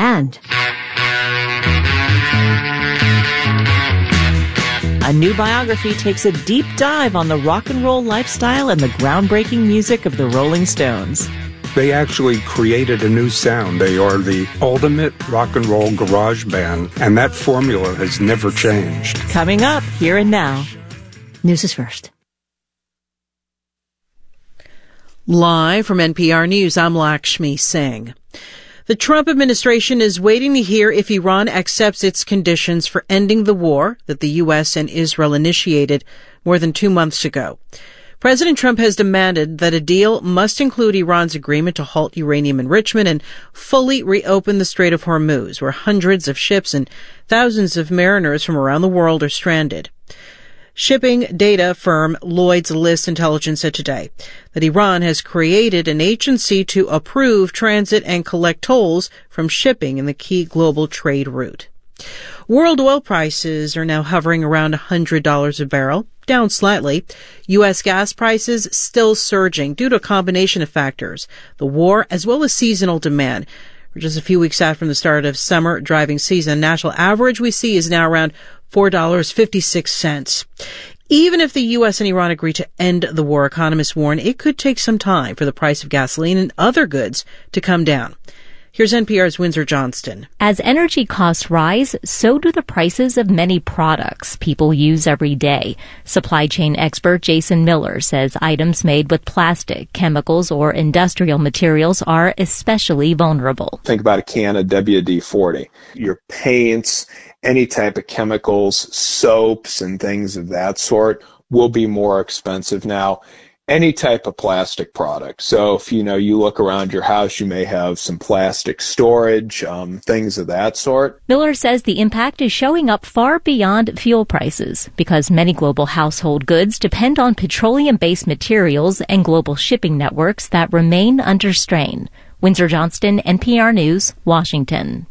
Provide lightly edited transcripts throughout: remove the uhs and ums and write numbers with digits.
And a new biography takes a deep dive on the rock and roll lifestyle and the groundbreaking music of the Rolling Stones. They actually created a new sound. They are the ultimate rock and roll garage band, and that formula has never changed. Coming up, here and now. News is first. Live from NPR News, I'm Lakshmi Singh. The Trump administration is waiting to hear if Iran accepts its conditions for ending the war that the U.S. and Israel initiated more than 2 months ago. President Trump has demanded that a deal must include Iran's agreement to halt uranium enrichment and fully reopen the Strait of Hormuz, where hundreds of ships and thousands of mariners from around the world are stranded. Shipping data firm Lloyd's List Intelligence said today that Iran has created an agency to approve transit and collect tolls from shipping in the key global trade route. World oil prices are now hovering around $100 a barrel, down slightly. U.S. gas prices still surging due to a combination of factors, the war as well as seasonal demand. We're just a few weeks out from the start of summer driving season. National average we see is now around $4.56. Even if the U.S. and Iran agree to end the war, economists warn it could take some time for the price of gasoline and other goods to come down. Here's NPR's Windsor Johnston. As energy costs rise, so do the prices of many products people use every day. Supply chain expert Jason Miller says items made with plastic, chemicals, or industrial materials are especially vulnerable. Think about a can of WD-40. Your paints, any type of chemicals, soaps, and things of that sort will be more expensive now. Any type of plastic product. So if you look around your house, you may have some plastic storage, things of that sort. Miller says the impact is showing up far beyond fuel prices because many global household goods depend on petroleum-based materials and global shipping networks that remain under strain. Windsor Johnston, NPR News, Washington.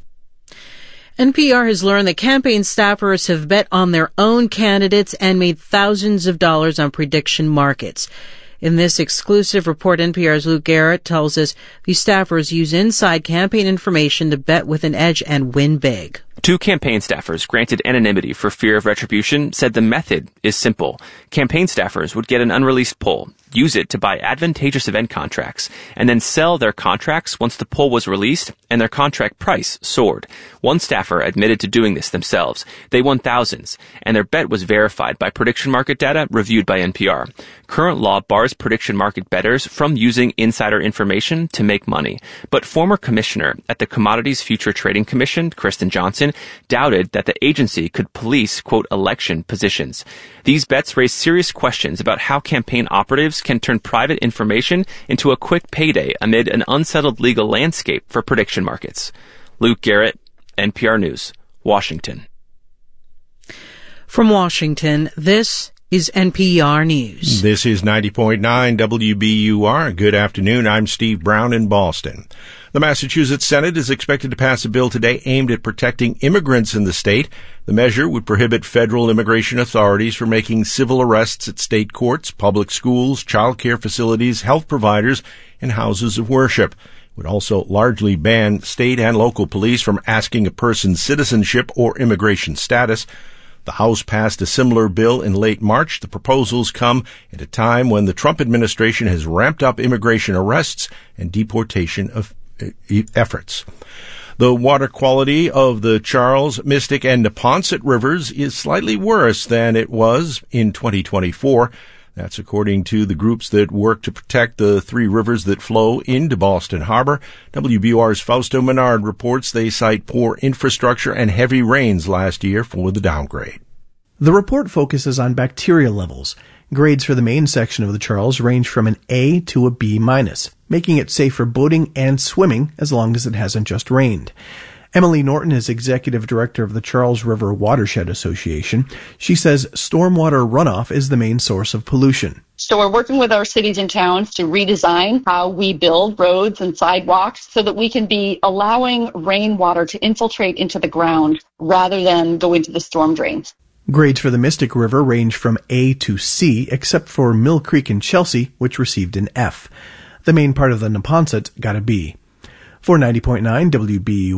NPR has learned that campaign staffers have bet on their own candidates and made thousands of dollars on prediction markets. In this exclusive report, NPR's Luke Garrett tells us these staffers use inside campaign information to bet with an edge and win big. 2 campaign staffers granted anonymity for fear of retribution said the method is simple. Campaign staffers would get an unreleased poll, use it to buy advantageous event contracts, and then sell their contracts once the poll was released and their contract price soared. One staffer admitted to doing this themselves. They won thousands, and their bet was verified by prediction market data reviewed by NPR. Current law bars prediction market bettors from using insider information to make money. But former commissioner at the Commodities Future Trading Commission, Kristen Johnson, doubted that the agency could police, quote, election positions. These bets raise serious questions about how campaign operatives can turn private information into a quick payday amid an unsettled legal landscape for prediction markets. Luke Garrett, NPR News, Washington. From Washington, this is NPR News. This is 90.9 WBUR. Good afternoon. I'm Steve Brown in Boston. The Massachusetts Senate is expected to pass a bill today aimed at protecting immigrants in the state. The measure would prohibit federal immigration authorities from making civil arrests at state courts, public schools, child care facilities, health providers, and houses of worship. It would also largely ban state and local police from asking a person's citizenship or immigration status. The House passed a similar bill in late March. The proposals come at a time when the Trump administration has ramped up immigration arrests and deportation of efforts. The water quality of the Charles, Mystic, and Neponset rivers is slightly worse than it was in 2024. That's according to the groups that work to protect the 3 rivers that flow into Boston Harbor. WBUR's Fausto Menard reports they cite poor infrastructure and heavy rains last year for the downgrade. The report focuses on bacteria levels. Grades for the main section of the Charles range from an A to a B-, making it safe for boating and swimming as long as it hasn't just rained. Emily Norton is executive director of the Charles River Watershed Association. She says stormwater runoff is the main source of pollution. So we're working with our cities and towns to redesign how we build roads and sidewalks so that we can be allowing rainwater to infiltrate into the ground rather than go into the storm drains. Grades for the Mystic River range from A to C, except for Mill Creek in Chelsea, which received an F. The main part of the Neponset got a B. For 90.9 WBUR,